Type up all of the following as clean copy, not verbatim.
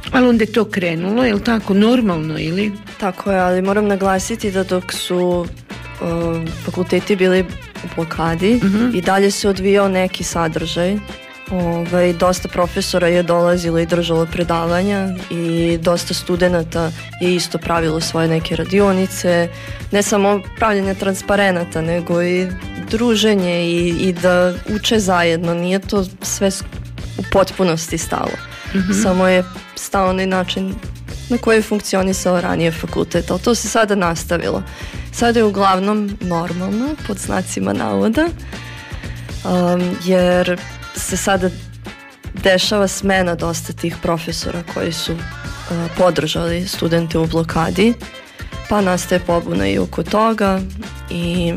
Ali onda je to krenulo, je li tako, normalno ili? Tako je, ali moram naglasiti da dok su fakulteti bili u blokadi i dalje se odvijao neki sadržaj. Dosta profesora je dolazilo i držalo predavanja i dosta studenata je isto pravilo svoje neke radionice, ne samo pravljenje transparenata, nego i druženje i da uče zajedno. Nije to sve u potpunosti stalo. Samo je stao onaj način na koji je funkcionisao ranije fakultet, ali to se sada nastavilo. Sada je uglavnom normalno, pod znacima navoda, jer se sada dešava smena dosta tih profesora koji su podržali studente u blokadi, pa nastaje pobuna i oko toga i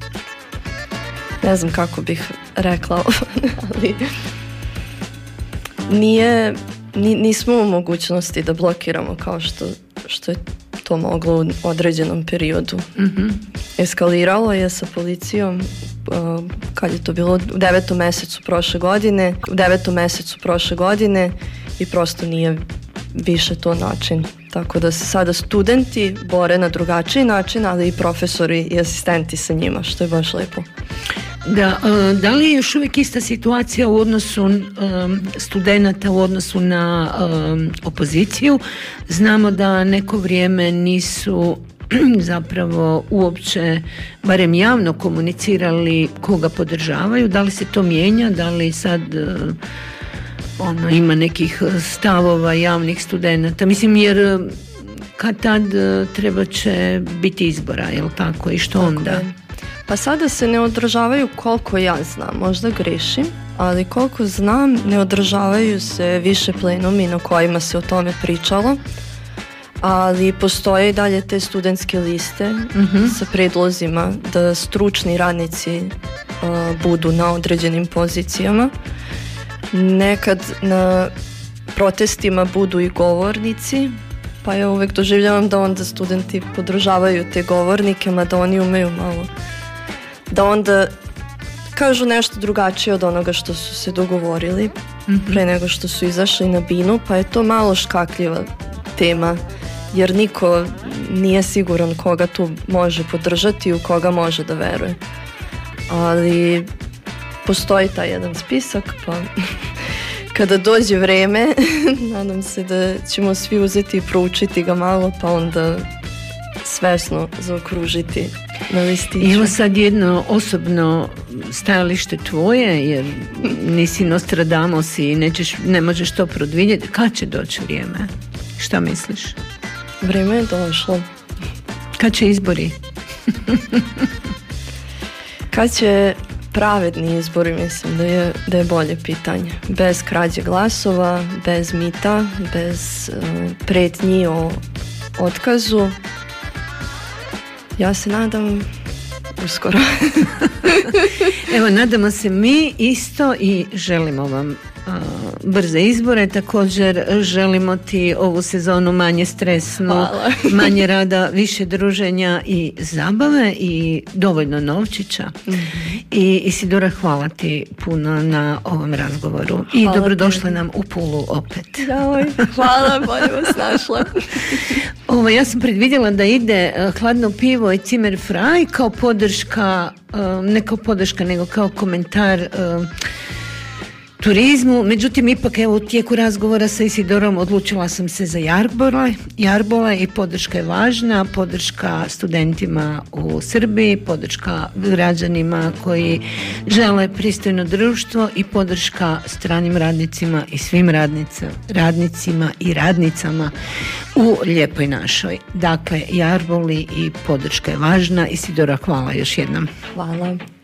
ne znam kako bih rekla, ali nismo u mogućnosti da blokiramo kao što je to moglo u određenom periodu. Eskaliralo je sa policijom kad je to bilo u 9. mesecu prošle godine i prosto nije više to način. Tako da se sada studenti bore na drugačiji način, ali i profesori i asistenti sa njima, što je baš lepo. Da li je još uvijek ista situacija u odnosu studenata u odnosu na opoziciju? Znamo da neko vrijeme nisu zapravo uopće, barem javno, komunicirali koga podržavaju. Da li se to mijenja? Da li sad ima nekih stavova javnih studenata? Mislim, jer kad tad treba će biti izbora, jel tako? I što onda? Je. Pa sada se ne održavaju, koliko ja znam, možda grešim, ali koliko znam ne održavaju se više plenumi na kojima se o tome pričalo, ali postoje i dalje te studentske liste sa predlozima da stručni radnici budu na određenim pozicijama. Nekad na protestima budu i govornici, pa ja uvek doživljavam da onda studenti podržavaju te govornike, mada oni umeju malo da onda kažu nešto drugačije od onoga što su se dogovorili pre nego što su izašli na binu, pa je to malo škakljiva tema, jer niko nije siguran koga tu može podržati i u koga može da veruje. Ali postoji taj jedan spisak, pa kada dođe vreme, nadam se da ćemo svi uzeti i proučiti ga malo, pa onda svesno zaokružiti na listiću. Evo sad jedno osobno stajalište tvoje, jer nisi Nostradamus i ne možeš to predvidjeti. Kad će doći vrijeme? Šta misliš? Vrijeme je došlo. Kad će izbori? Kad će pravedni izbori, mislim da je bolje pitanje. Bez krađe glasova, bez mita, bez pretnji o otkazu. Ja se nadam uskoro. Evo, nadamo se mi isto i želimo vam brze izbore. Također želimo ti ovu sezonu manje stresno, manje rada, više druženja i zabave i dovoljno novčića. I Isidora, hvala ti puno na ovom razgovoru. I dobrodošla nam u Pulu opet. Hvala, bolje vas našla. Ja sam predvidjela da ide Hladno pivo i Zimmer Frei kao podrška, ne kao podrška, nego kao komentar turizmu. Međutim, ipak evo u tijeku razgovora sa Isidorom odlučila sam se za Jarbole i podrška je važna, podrška studentima u Srbiji, podrška građanima koji žele pristojno društvo i podrška stranim radnicima i svim radnicima i radnicama u Lijepoj našoj. Dakle, Jarboli i podrška je važna. Isidora, hvala još jednom. Hvala.